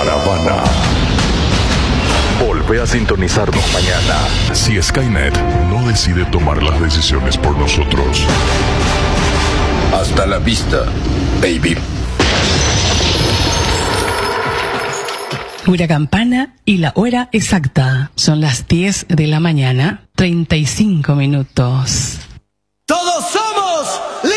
Caravana. Volvé a sintonizarnos mañana. Si Skynet no decide tomar las decisiones por nosotros. Hasta la vista, baby. Una campana y la hora exacta. Son las 10 de la mañana, 35 minutos. ¡Todos somos